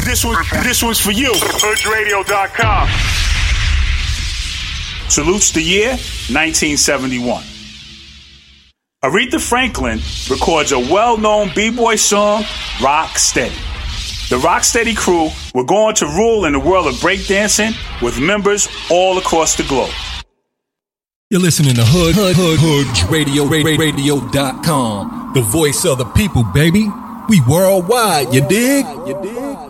This one's for you. HoodRadio.com. Salutes the year 1971. Aretha Franklin records a well-known b-boy song, Rock Steady. The Rock Steady crew were going to rule in the world of breakdancing with members all across the globe. You're listening to HoodRadio.com, the voice of the people, baby. We worldwide, you dig?